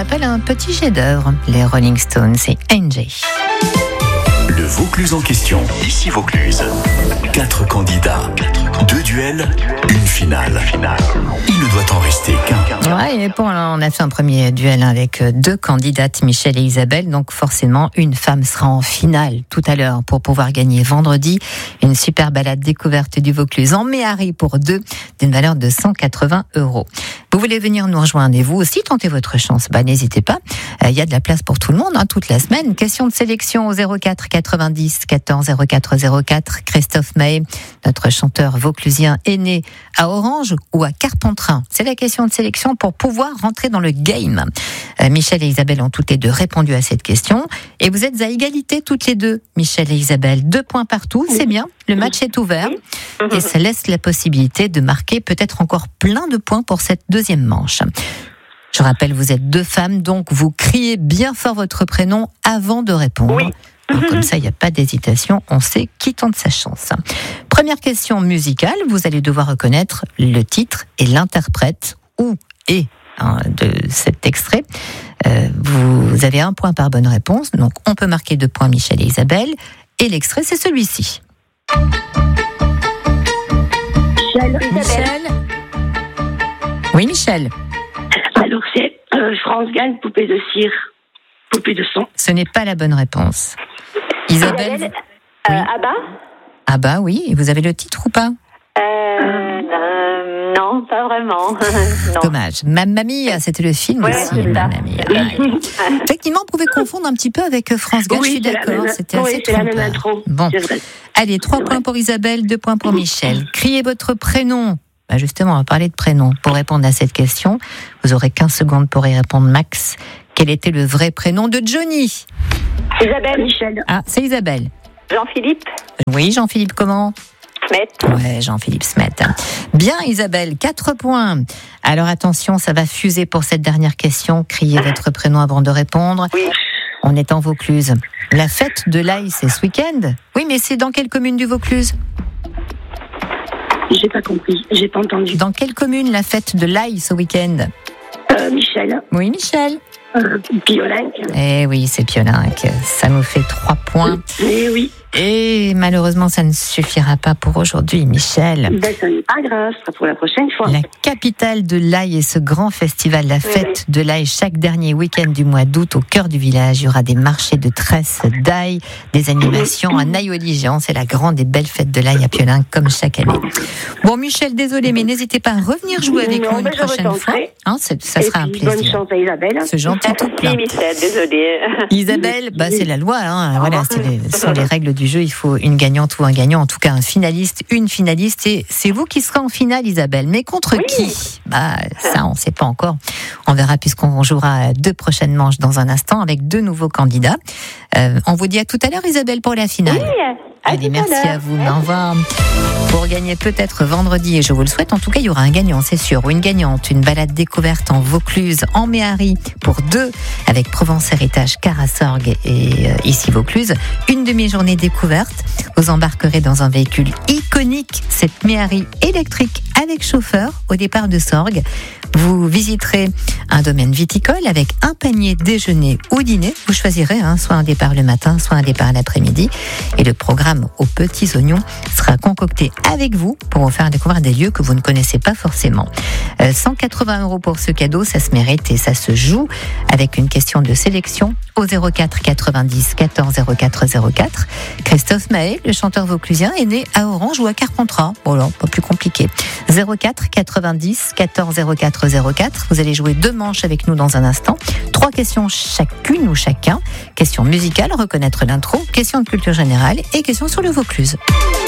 rappelle un petit chef-d'œuvre, les Rolling Stones et Angie. Le Vaucluse en question, ici Vaucluse. 4 candidats, 2 duels, une finale. Il ne doit en rester qu'un. Ouais, et bon, on a fait un premier duel avec 2 candidates, Michel et Isabelle, donc forcément une femme sera en finale tout à l'heure pour pouvoir gagner vendredi une super balade découverte du Vaucluse en Méhari pour 2 d'une valeur de 180 €. Vous voulez venir nous rejoindre et vous aussi tenter votre chance, n'hésitez pas, il y a de la place pour tout le monde toute la semaine. Question de sélection au 04 90 14 04 04. Christophe Mahé, notre chanteur vauclusien, est né à Orange ou à Carpentras? C'est la question de sélection pour pouvoir rentrer dans le game. Michel et Isabelle ont toutes les 2 répondu à cette question et vous êtes à égalité toutes les 2, Michel et Isabelle, 2 points partout, c'est bien, le match est ouvert et ça laisse la possibilité de marquer peut-être encore plein de points pour cette deuxième manche. Je rappelle, vous êtes 2 femmes, donc vous criez bien fort votre prénom avant de répondre. Oui. Donc, comme ça, il n'y a pas d'hésitation, on sait qui tente sa chance. Première question musicale, vous allez devoir reconnaître le titre et l'interprète de cet extrait. Vous avez 1 point par bonne réponse, donc on peut marquer 2 points Michel et Isabelle. Et l'extrait, c'est celui-ci. Michel. Oui, Michel. Alors c'est France Gall, poupée de cire, poupée de son. Ce n'est pas la bonne réponse. Isabelle. Oui. Abba, oui. Et vous avez le titre ou pas? Non, pas vraiment. Non. Dommage. Mamma Mia, c'était le film aussi. C'est Mamma Mia. Effectivement, vous pouvez confondre un petit peu avec France Gall, je suis d'accord. C'était assez c'est la même trompeur. intro. Bon. C'est vrai. Allez, 3 points pour Isabelle, 2 points pour Michel. Criez votre prénom. Justement, on va parler de prénom. Pour répondre à cette question, vous aurez 15 secondes pour y répondre max. Quel était le vrai prénom de Johnny? Isabelle. Michel. Ah, c'est Isabelle. Jean-Philippe. Oui, Jean-Philippe comment? Smet. Ouais, Jean-Philippe Smet. Bien, Isabelle, 4 points. Alors attention, ça va fuser pour cette dernière question. Criez votre prénom avant de répondre. Oui. On est en Vaucluse. La fête de l'ail, c'est ce week-end? Oui, mais c'est dans quelle commune du Vaucluse? J'ai pas compris, j'ai pas entendu. Dans quelle commune la fête de l'ail ce week-end? Michel. Oui, Michel. Piolinck. Eh oui, c'est Piolinck. Ça nous fait 3 points. Eh oui. Et malheureusement, ça ne suffira pas pour aujourd'hui, Michel. Ça n'est pas grave, ce sera pour la prochaine fois. La capitale de l'ail est ce grand festival, la fête de l'ail, chaque dernier week-end du mois d'août au cœur du village. Il y aura des marchés de tresses d'ail, des animations, un aïoli géant. C'est la grande et belle fête de l'ail à Piolinck, comme chaque année. Bon, Michel, désolé, mais n'hésitez pas à revenir jouer avec nous une prochaine fois. Ça sera un plaisir. Bonne chance à Isabelle. C'est gentil tout plein. Michel, désolé. Isabelle, c'est la loi. Voilà, ce sont les règles du jeu. Il faut une gagnante ou un gagnant, en tout cas un finaliste, une finaliste. Et c'est vous qui serez en finale, Isabelle. Mais contre qui? Ça, on ne sait pas encore. On verra puisqu'on jouera 2 prochaines manches dans un instant avec 2 nouveaux candidats. On vous dit à tout à l'heure, Isabelle, pour la finale. Oui, allez, merci à vous. Au revoir. Pour gagner peut-être vendredi, et je vous le souhaite, en tout cas, il y aura un gagnant, c'est sûr, ou une gagnante, une balade découverte en Vaucluse, en Méhari, pour 2, avec Provence Héritage, Carasorgue et ici Vaucluse. Une demi-journée découverte. Vous embarquerez dans un véhicule iconique, cette Méhari électrique avec chauffeur, au départ de Sorgue. Vous visiterez un domaine viticole avec un panier déjeuner ou dîner. Vous choisirez soit un départ le matin, soit un départ l'après-midi. Et le programme aux petits oignons sera concocté avec vous pour vous faire découvrir des lieux que vous ne connaissez pas forcément. 180 € pour ce cadeau, ça se mérite et ça se joue avec une question de sélection au 04 90 14 04 04. Christophe Mahé, le chanteur vauclusien, est né à Orange ou à Carpentras. Voilà, pas plus compliqué. 04 90 14 04 04. Vous allez jouer 2 manches avec nous dans un instant. 3 questions chacune ou chacun. Question musicale, reconnaître l'intro, question de culture générale et question sur le Vaucluse.